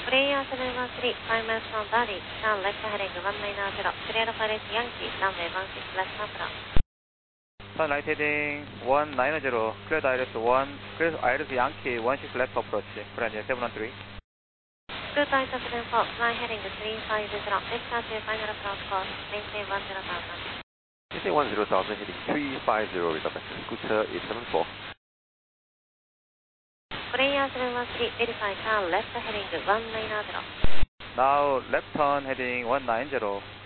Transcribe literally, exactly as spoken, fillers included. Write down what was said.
Player seven one three, five miles from Bali, turn left heading one nine zero, clear pilot Yankee, runway one six left Pamplona. Turn right heading one nine zero, clear Iris one, clear Iris Yankee one six left approach, Brand seven one three. Good time seven four, fly heading three five zero, extra to final approach course, maintain one zero thousand. Maintain one zero thousand, heading three five zero, return scooter eight seven four. Player seven one three, verify turn left heading one nine zero. Now left turn heading one nine zero.